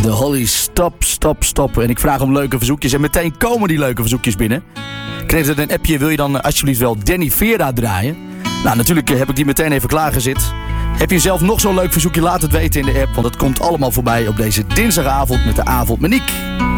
De Holly, stop. En ik vraag om leuke verzoekjes. En meteen komen die leuke verzoekjes binnen. Ik kreeg er een appje. Wil je dan alsjeblieft wel Danny Vera draaien? Nou, natuurlijk heb ik die meteen even klaargezet. Heb je zelf nog zo'n leuk verzoekje? Laat het weten in de app. Want het komt allemaal voorbij op deze dinsdagavond met de Avondmaniek.